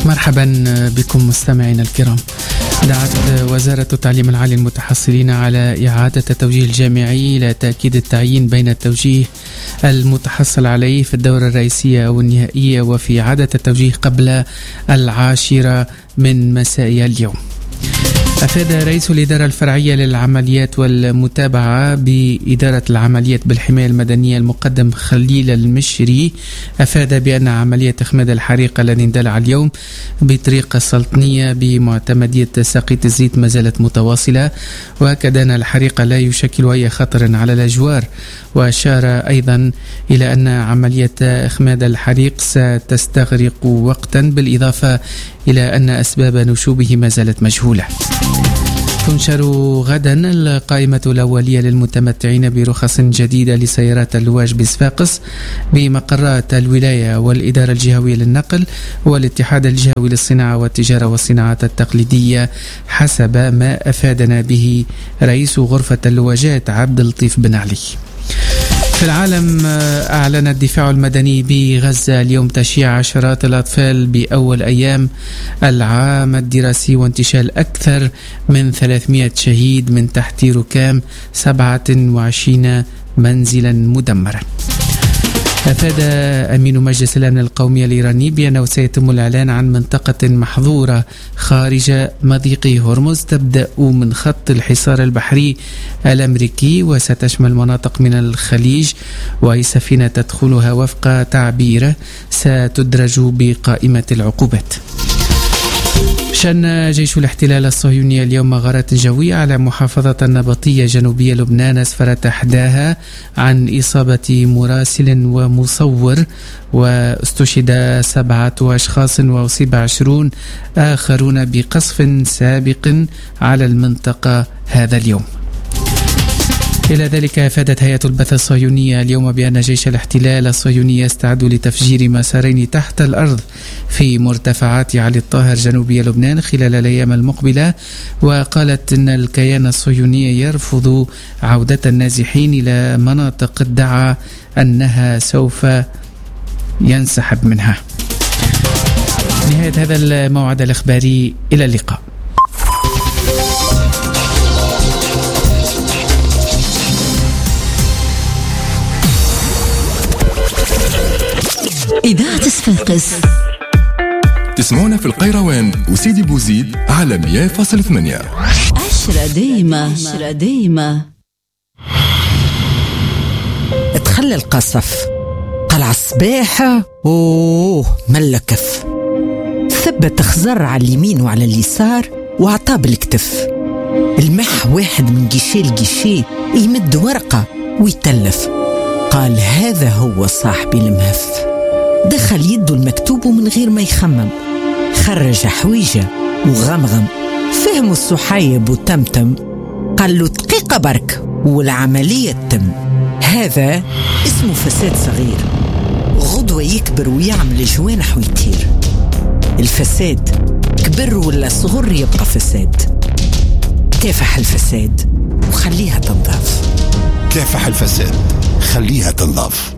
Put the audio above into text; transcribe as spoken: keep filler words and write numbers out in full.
مرحبا بكم مستمعينا الكرام. دعت وزارة التعليم العالي المتحصلين على إعادة التوجيه الجامعي إلى تأكيد التعيين بين التوجيه المتحصل عليه في الدورة الرئيسية أو النهائية وفي إعادة التوجيه قبل العاشرة من مساء اليوم. أفاد رئيس الإدارة الفرعية للعمليات والمتابعة بإدارة العمليات بالحماية المدنية المقدم خليل المشري أفاد بأن عملية إخماد الحريق الذي اندلع اليوم بطريقة السلطنية بمعتمدية ساقية الزيت ما زالت متواصلة، وأكد أن الحريق لا يشكل أي خطر على الأجوار، وأشار أيضا إلى أن عملية إخماد الحريق ستستغرق وقتا، بالإضافة إلى أن أسباب نشوبه ما زالت مجهولة. تنشر غدا القائمة الأولية للمتمتعين برخص جديدة لسيارات اللواج بصفاقس بمقرات الولاية والإدارة الجهوية للنقل والاتحاد الجهوي للصناعة والتجارة والصناعات التقليدية، حسب ما أفادنا به رئيس غرفة اللواجات عبد اللطيف بن علي. في العالم، أعلن الدفاع المدني بغزة اليوم تشييع عشرات الأطفال بأول أيام العام الدراسي وانتشال أكثر من ثلاثمائة شهيد من تحت ركام سبعة وعشرين منزلا مدمرا. أفاد أمين مجلس الأمن القومي الإيراني بأنه سيتم الإعلان عن منطقة محظورة خارج مضيق هرمز تبدأ من خط الحصار البحري الأمريكي وستشمل مناطق من الخليج، وأي سفينة تدخلها وفق تعبيره ستدرج بقائمة العقوبات. شن جيش الاحتلال الصهيوني اليوم غارات جوية على محافظة النبطية جنوبية لبنان أسفرت إحداها عن إصابة مراسل ومصور، واستشهد سبعة أشخاص وأصيب عشرون آخرون بقصف سابق على المنطقة هذا اليوم. إلى ذلك أفادت هيئة البث الصهيونية اليوم بأن جيش الاحتلال الصهيوني يستعد لتفجير مسارين تحت الأرض في مرتفعات علي الطاهر جنوبي لبنان خلال الأيام المقبلة، وقالت أن الكيان الصهيوني يرفض عودة النازحين إلى مناطق ادعى أنها سوف ينسحب منها. نهاية هذا الموعد الإخباري، إلى اللقاء. إذاعة صفاقس تسمعونا في القيروان وسيدي بوزيد على مية فاصلة ثمانية. عشرة دايمة عشرة دايمة. اتخلى القصف قلع الصباح اوه ملكف، ثبت خزر على اليمين وعلى اليسار وعطاه بالكتف. المح واحد من جيشي لجيشي يمد ورقة ويتلف، قال هذا هو صاحبي المهف. دخل يده المكتوب من غير ما يخمم، خرج حويجة وغمغم، فهموا الصحيب وتمتم، قال له دقيقة برك والعملية تتم. هذا اسمه فساد صغير، غدوة يكبر ويعمل جوانح ويطير. الفساد كبر ولا صغر يبقى فساد. كافح الفساد وخليها تنضاف. كافح الفساد خليها تنضاف.